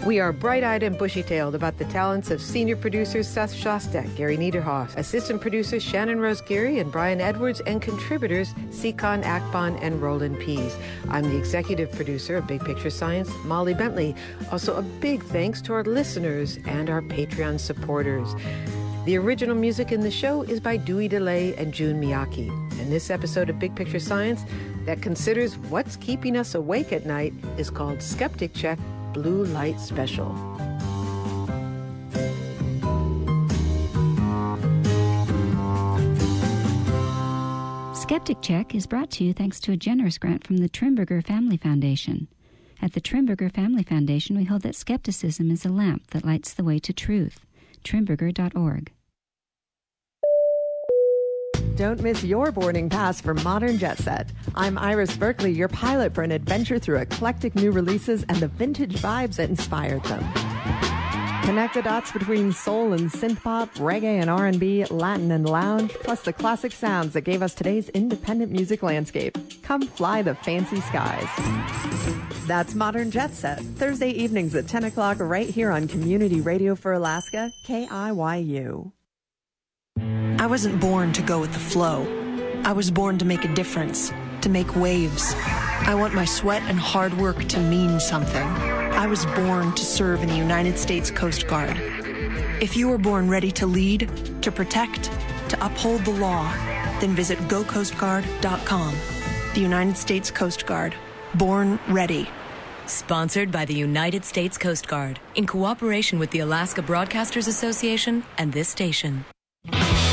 We are bright-eyed and bushy-tailed about the talents of senior producers Seth Shostak, Gary Niederhoff, assistant producers Shannon Rose Geary and Brian Edwards, and contributors Sikon Akbon and Roland Pease. I'm the executive producer of Big Picture Science, Molly Bentley. Also, a big thanks to our listeners and our Patreon supporters. The original music in the show is by Dewey DeLay and June Miyake. And this episode of Big Picture Science that considers what's keeping us awake at night is called Skeptic Check Blue Light Special. Skeptic Check is brought to you thanks to a generous grant from the Trimberger Family Foundation. At the Trimberger Family Foundation, we hold that skepticism is a lamp that lights the way to truth. Trimberger.org. Don't miss your boarding pass for Modern Jet Set. I'm Iris Berkeley, your pilot for an adventure through eclectic new releases and the vintage vibes that inspired them. Connect the dots between soul and synth-pop, reggae and R&B, Latin and lounge, plus the classic sounds that gave us today's independent music landscape. Come fly the fancy skies. That's Modern Jet Set, Thursday evenings at 10 o'clock right here on Community Radio for Alaska, KIYU. I wasn't born to go with the flow. I was born to make a difference, to make waves. I want my sweat and hard work to mean something. I was born to serve in the United States Coast Guard. If you were born ready to lead, to protect, to uphold the law, then visit gocoastguard.com. The United States Coast Guard. Born ready. Sponsored by the United States Coast Guard, in cooperation with the Alaska Broadcasters Association and this station.